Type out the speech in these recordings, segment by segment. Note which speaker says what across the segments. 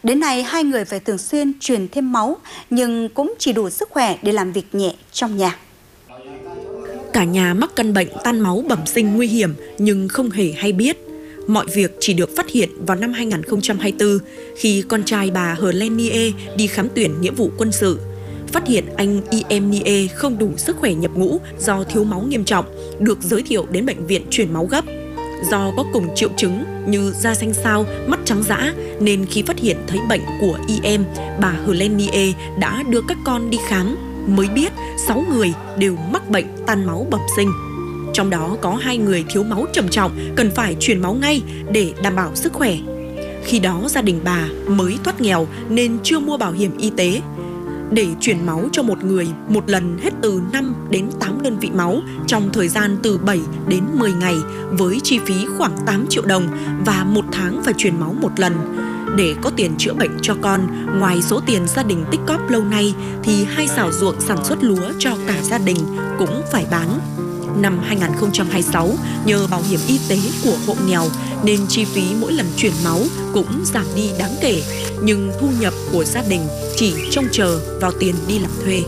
Speaker 1: Đến nay, hai người phải thường xuyên truyền thêm máu, nhưng cũng chỉ đủ sức khỏe để làm việc nhẹ trong nhà.
Speaker 2: Cả nhà mắc căn bệnh tan máu bẩm sinh nguy hiểm nhưng không hề hay biết. Mọi việc chỉ được phát hiện vào năm 2024 khi con trai bà Helen Nie đi khám tuyển nghĩa vụ quân sự. Phát hiện anh Iem Nie không đủ sức khỏe nhập ngũ do thiếu máu nghiêm trọng, được giới thiệu đến bệnh viện truyền máu gấp. Do có cùng triệu chứng như da xanh xao, mắt trắng dã nên khi phát hiện thấy bệnh của Iem, bà Helen Nie đã đưa các con đi khám, mới biết 6 người đều mắc bệnh tan máu bẩm sinh. Trong đó có 2 người thiếu máu trầm trọng, cần phải truyền máu ngay để đảm bảo sức khỏe. Khi đó gia đình bà mới thoát nghèo nên chưa mua bảo hiểm y tế. Để truyền máu cho một người một lần hết từ 5 đến 8 đơn vị máu trong thời gian từ 7 đến 10 ngày với chi phí khoảng 8 triệu đồng và 1 tháng phải truyền máu một lần. Để có tiền chữa bệnh cho con, ngoài số tiền gia đình tích cóp lâu nay thì 2 xào ruộng sản xuất lúa cho cả gia đình cũng phải bán. Năm 2026, nhờ bảo hiểm y tế của hộ nghèo nên chi phí mỗi lần chuyển máu cũng giảm đi đáng kể, nhưng thu nhập của gia đình chỉ trông chờ vào tiền đi làm thuê.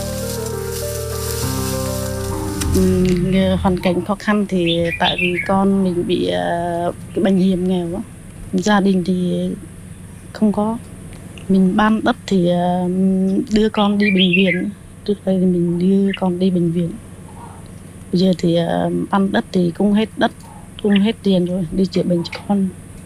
Speaker 3: Hoàn cảnh khó khăn thì tại vì con mình bị cái bệnh hiểm nghèo á, gia đình thì không có. Mình ban đất thì đưa con đi bệnh viện, trước đây thì mình đưa con đi bệnh viện. Bây giờ thì ban đất thì cũng hết đất, cũng hết tiền rồi, đi chữa bệnh cho con.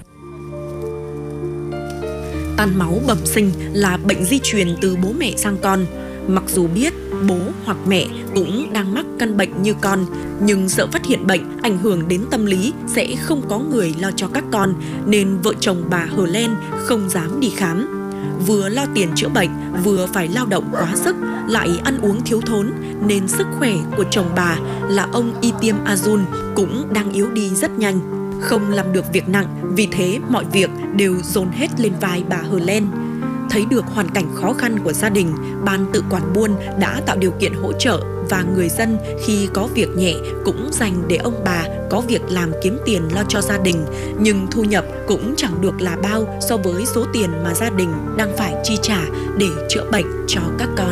Speaker 2: Tan máu bẩm sinh là bệnh di truyền từ bố mẹ sang con. Mặc dù biết bố hoặc mẹ cũng đang mắc căn bệnh như con, nhưng sợ phát hiện bệnh ảnh hưởng đến tâm lý sẽ không có người lo cho các con, nên vợ chồng bà Helen không dám đi khám. Vừa lo tiền chữa bệnh, vừa phải lao động quá sức, lại ăn uống thiếu thốn, nên sức khỏe của chồng bà là ông Itiêm Azun cũng đang yếu đi rất nhanh. Không làm được việc nặng, vì thế mọi việc đều dồn hết lên vai bà Helen. Thấy được hoàn cảnh khó khăn của gia đình, ban tự quản buôn đã tạo điều kiện hỗ trợ và người dân khi có việc nhẹ cũng dành để ông bà có việc làm kiếm tiền lo cho gia đình. Nhưng thu nhập cũng chẳng được là bao so với số tiền mà gia đình đang phải chi trả để chữa bệnh cho các con.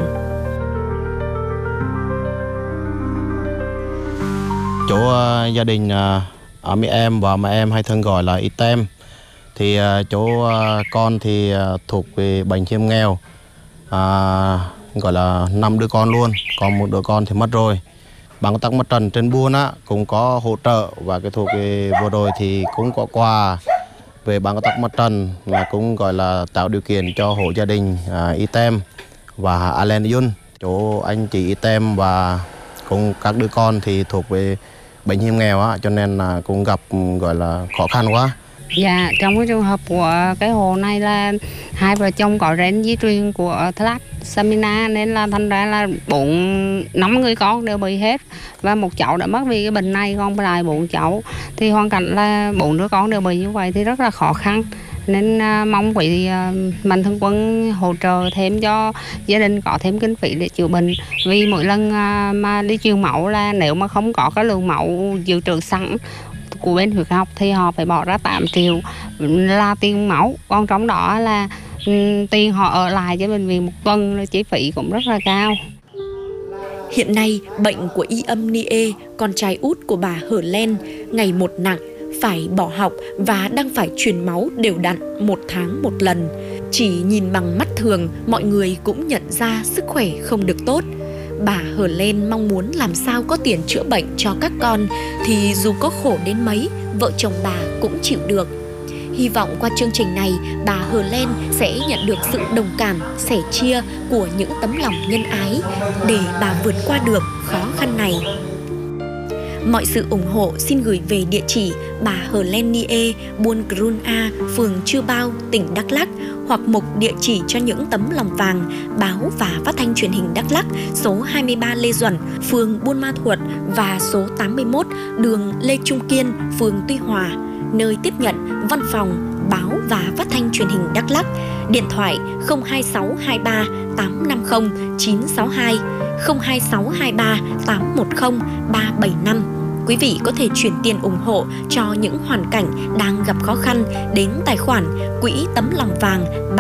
Speaker 4: Chỗ gia đình ở Mỹ Em và mẹ em hay thường gọi là Item. Thì chỗ con thì thuộc về bệnh hiểm nghèo, gọi là 5 đứa con luôn, còn một đứa con thì mất rồi. Bằng công tác mặt trận trên buôn á cũng có hỗ trợ, và cái thuộc về vừa rồi thì cũng có quà về bằng công tác mặt trận, là cũng gọi là tạo điều kiện cho hộ gia đình Item và Alen Yun. Chỗ anh chị Item và cũng các đứa con thì thuộc về bệnh hiểm nghèo á, cho nên là cũng gặp gọi là khó khăn quá.
Speaker 5: Dạ, trong cái trường hợp của cái hồ này là hai vợ chồng có gen di truyền của thalassemia, nên là thành ra là 5 người con đều bị hết, và một cháu đã mất vì cái bệnh này, còn lại 4 cháu. Thì hoàn cảnh là 4 đứa con đều bị như vậy thì rất là khó khăn, nên mong quý mạnh thường quân hỗ trợ thêm cho gia đình có thêm kinh phí để chữa bệnh. Vì mỗi lần mà đi truyền máu là nếu mà không có cái lượng máu dự trữ sẵn của bên huyết học thì họ phải bỏ ra 8 triệu là tiền máu, còn trong đó là tiền họ ở lại cho bệnh viện một tuần, chi phí cũng rất là cao.
Speaker 2: Hiện nay, bệnh của Iem Nie, con trai út của bà Helen, ngày một nặng, phải bỏ học và đang phải truyền máu đều đặn 1 tháng một lần. Chỉ nhìn bằng mắt thường, mọi người cũng nhận ra sức khỏe không được tốt. Bà Helen mong muốn làm sao có tiền chữa bệnh cho các con, thì dù có khổ đến mấy, vợ chồng bà cũng chịu được. Hy vọng qua chương trình này, bà Helen sẽ nhận được sự đồng cảm, sẻ chia của những tấm lòng nhân ái để bà vượt qua được khó khăn này. Mọi sự ủng hộ xin gửi về địa chỉ bà Helen Nie, Buôn Krun A, phường Chư Bao, tỉnh Đắk Lắk, hoặc mục địa chỉ cho những tấm lòng vàng, báo và phát thanh truyền hình Đắk Lắk, số 23 Lê Duẩn, phường Buôn Ma Thuột, và số 81 đường Lê Trung Kiên, phường Tuy Hòa, nơi tiếp nhận văn phòng báo và phát thanh truyền hình Đắk Lắk. Điện thoại 02623 850 962, 02623 810 375. Quý vị có thể chuyển tiền ủng hộ cho những hoàn cảnh đang gặp khó khăn đến tài khoản Quỹ Tấm Lòng Vàng